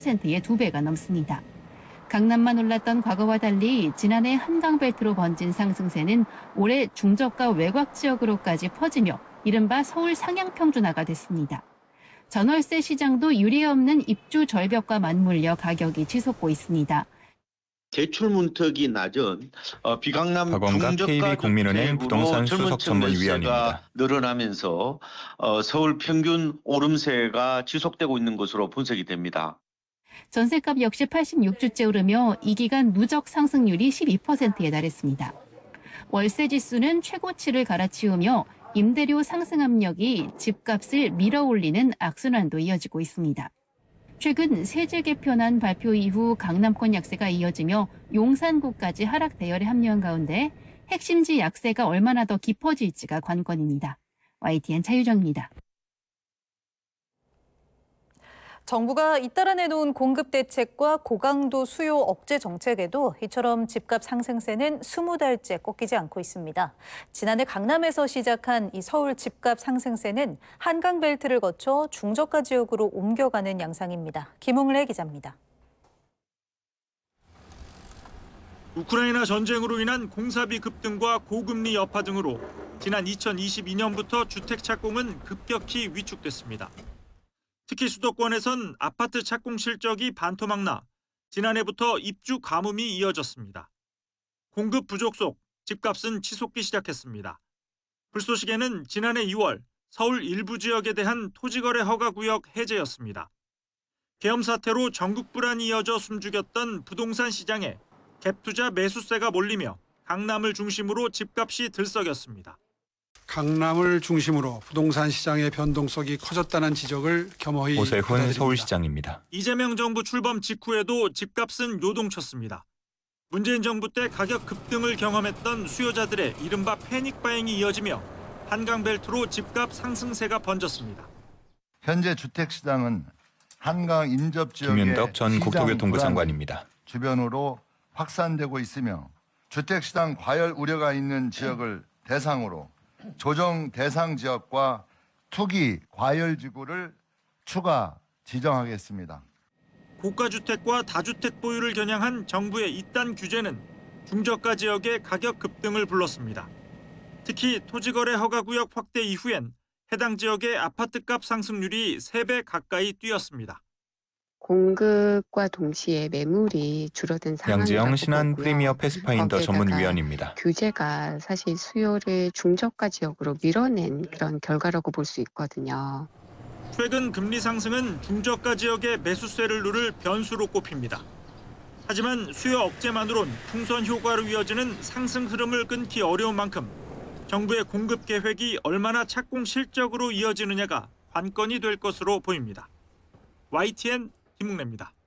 10%의 2배가 넘습니다. 강남만 올랐던 과거와 달리 지난해 한강벨트로 번진 상승세는 올해 중저가 외곽 지역으로까지 퍼지며 이른바 서울 상향평준화가 됐습니다. 전월세 시장도 유례 없는 입주 절벽과 맞물려 가격이 치솟고 있습니다. 대출 문턱이 낮은 비강남 박원갑 중저가 KB국민은행 부동산 수석 전문위원입니다. 늘어나면서 서울 평균 오름세가 지속되고 있는 것으로 분석이 됩니다. 전셋값 역시 86주째 오르며 이 기간 누적 상승률이 12%에 달했습니다. 월세 지수는 최고치를 갈아치우며 임대료 상승 압력이 집값을 밀어올리는 악순환도 이어지고 있습니다. 최근 세제 개편안 발표 이후 강남권 약세가 이어지며 용산구까지 하락 대열에 합류한 가운데 핵심지 약세가 얼마나 더 깊어질지가 관건입니다. YTN 차유정입니다. 정부가 잇따라 내놓은 공급 대책과 고강도 수요 억제 정책에도 이처럼 집값 상승세는 20달째 꺾이지 않고 있습니다. 지난해 강남에서 시작한 이 서울 집값 상승세는 한강벨트를 거쳐 중저가 지역으로 옮겨가는 양상입니다. 김홍래 기자입니다. 우크라이나 전쟁으로 인한 공사비 급등과 고금리 여파 등으로 지난 2022년부터 주택 착공은 급격히 위축됐습니다. 특히 수도권에선 아파트 착공 실적이 반토막 나 지난해부터 입주 가뭄이 이어졌습니다. 공급 부족 속 집값은 치솟기 시작했습니다. 불쏘시개는 지난해 2월 서울 일부 지역에 대한 토지거래 허가구역 해제였습니다. 계엄 사태로 전국 불안이 이어져 숨죽였던 부동산 시장에 갭투자 매수세가 몰리며 강남을 중심으로 집값이 들썩였습니다. 강남을 중심으로 부동산 시장의 변동성이 커졌다는 지적을 겸허히 오세훈 서울시장입니다. 이재명 정부 출범 직후에도 집값은 요동쳤습니다. 문재인 정부 때 가격 급등을 경험했던 수요자들의 이른바 패닉 바잉이 이어지며 한강벨트로 집값 상승세가 번졌습니다. 현재 주택시장은 한강 인접 지역의 김윤덕 전 국토교통부 장관입니다. 주변으로 확산되고 있으며 주택시장 과열 우려가 있는 지역을 대상으로 조정 대상 지역과 투기 과열 지구를 추가 지정하겠습니다. 고가주택과 다주택 보유를 겨냥한 정부의 이딴 규제는 중저가 지역의 가격 급등을 불렀습니다. 특히 토지거래 허가구역 확대 이후엔 해당 지역의 아파트값 상승률이 3배 가까이 뛰었습니다. 공급과 동시에 매물이 줄어든 상황이라고 양지영 신한 보고요. 프리미어 패스파인더 전문위원입니다. 규제가 사실 수요를 중저가 지역으로 밀어낸 그런 결과라고 볼 수 있거든요. 최근 금리 상승은 중저가 지역의 매수세를 누를 변수로 꼽힙니다. 하지만 수요 억제만으론 풍선 효과로 이어지는 상승 흐름을 끊기 어려운 만큼 정부의 공급 계획이 얼마나 착공 실적으로 이어지느냐가 관건이 될 것으로 보입니다. YTN 김웅래입니다.